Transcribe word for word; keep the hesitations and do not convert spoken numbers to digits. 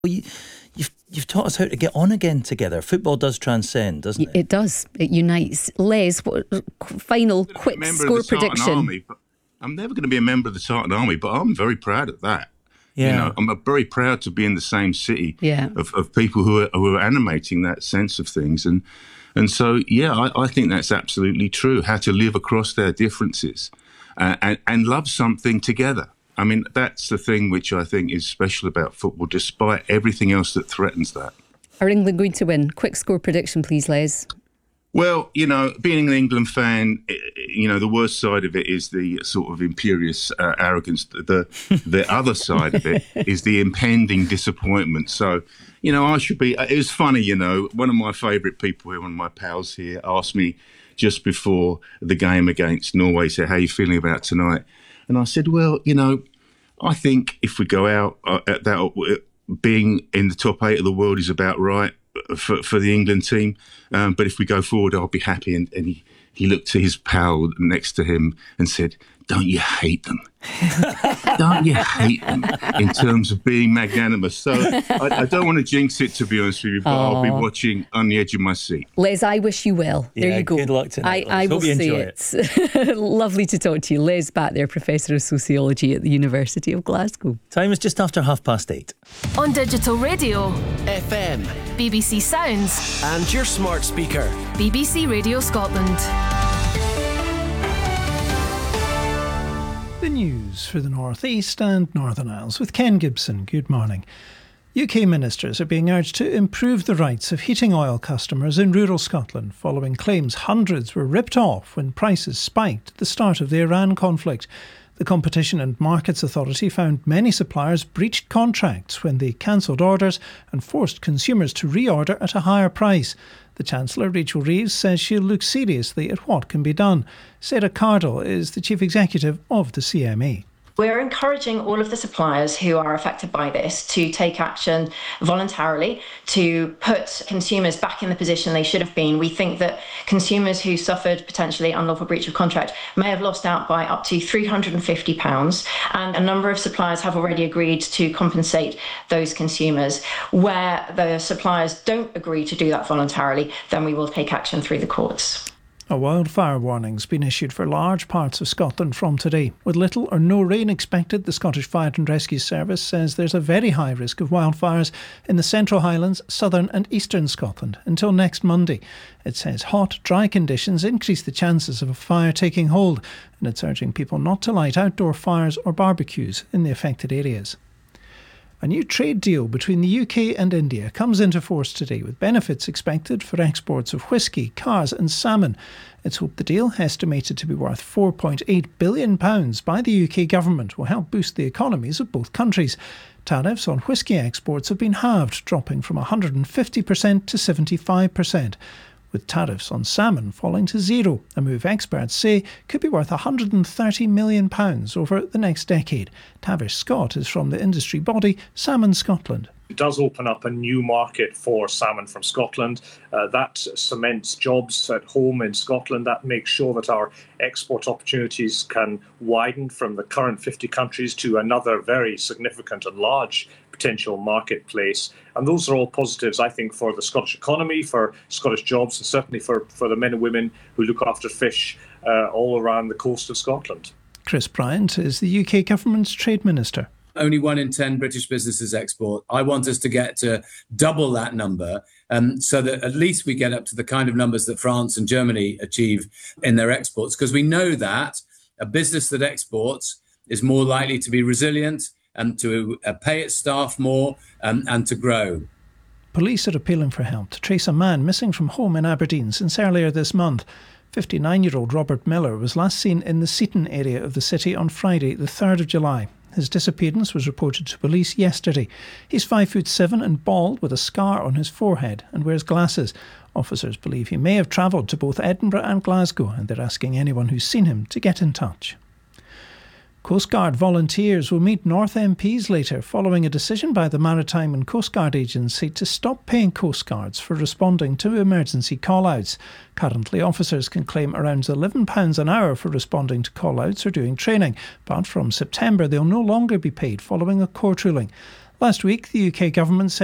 Well, you, you've you've taught us how to get on again together. Football does transcend, doesn't it? It does. It unites. Les, what, final quick score prediction. Army, but I'm never going to be a member of the Tartan Army, but I'm very proud of that. Yeah. You know, I'm very proud to be in the same city yeah. of, of people who are, who are animating that sense of things. And and so, yeah, I, I think that's absolutely true, how to live across their differences uh, and, and love something together. I mean, that's the thing which I think is special about football, despite everything else that threatens that. Are England going to win? Quick score prediction, please, Les. Well, you know, being an England fan, you know, the worst side of it is the sort of imperious uh, arrogance. The the other side of it is the impending disappointment. So, you know, I should be... It was funny, you know, one of my favourite people here, one of my pals here, asked me just before the game against Norway, said, how are you feeling about tonight? And I said, well, you know, I think if we go out uh, at that, uh, being in the top eight of the world is about right for, for the England team. Um, but if we go forward, I'll be happy. And, and he, he looked to his pal next to him and said, don't you hate them? Don't you hate them in terms of being magnanimous? So I, I don't want to jinx it, to be honest with you, but Aww. I'll be watching on the edge of my seat. Les, I wish you well. There yeah, you go. Good luck tonight. I, I will say it. it. Lovely to talk to you. Les Batt there, Professor of Sociology at the University of Glasgow. Time is just after half past eight. On digital radio, F M, B B C Sounds, and your smart speaker, B B C Radio Scotland. The news for the North East and Northern Isles with Ken Gibson. Good morning. U K ministers are being urged to improve the rights of heating oil customers in rural Scotland following claims hundreds were ripped off when prices spiked at the start of the Iran conflict. The Competition and Markets Authority found many suppliers breached contracts when they cancelled orders and forced consumers to reorder at a higher price. The Chancellor, Rachel Reeves, says she'll look seriously at what can be done. Sarah Cardle is the Chief Executive of the C M A. We're encouraging all of the suppliers who are affected by this to take action voluntarily to put consumers back in the position they should have been. We think that consumers who suffered potentially unlawful breach of contract may have lost out by up to three hundred fifty pounds, and a number of suppliers have already agreed to compensate those consumers. Where the suppliers don't agree to do that voluntarily, then we will take action through the courts. A wildfire warning's been issued for large parts of Scotland from today. With little or no rain expected, the Scottish Fire and Rescue Service says there's a very high risk of wildfires in the Central Highlands, southern and eastern Scotland until next Monday. It says hot, dry conditions increase the chances of a fire taking hold, and it's urging people not to light outdoor fires or barbecues in the affected areas. A new trade deal between the U K and India comes into force today, with benefits expected for exports of whisky, cars and salmon. It's hoped the deal, estimated to be worth four point eight billion pounds by the U K government, will help boost the economies of both countries. Tariffs on whisky exports have been halved, dropping from one hundred fifty percent to seventy-five percent. With tariffs on salmon falling to zero, a move experts say could be worth one hundred thirty million pounds over the next decade. Tavish Scott is from the industry body Salmon Scotland. It does open up a new market for salmon from Scotland. Uh, that cements jobs at home in Scotland. That makes sure that our export opportunities can widen from the current fifty countries to another very significant and large potential marketplace. And those are all positives, I think, for the Scottish economy, for Scottish jobs, and certainly for, for the men and women who look after fish uh, all around the coast of Scotland. Chris Bryant is the U K government's trade minister. Only one in ten British businesses export. I want us to get to double that number um, so that at least we get up to the kind of numbers that France and Germany achieve in their exports, because we know that a business that exports is more likely to be resilient and to uh, pay its staff more um, and to grow. Police are appealing for help to trace a man missing from home in Aberdeen since earlier this month. fifty-nine-year-old Robert Miller was last seen in the Seaton area of the city on Friday, the third of July. His disappearance was reported to police yesterday. He's five foot seven and bald, with a scar on his forehead, and wears glasses. Officers believe he may have travelled to both Edinburgh and Glasgow, and they're asking anyone who's seen him to get in touch. Coast Guard volunteers will meet North M Ps later, following a decision by the Maritime and Coast Guard Agency to stop paying Coast Guards for responding to emergency call-outs. Currently, officers can claim around eleven pounds an hour for responding to call-outs or doing training, but from September they'll no longer be paid following a court ruling. Last week, the U K government said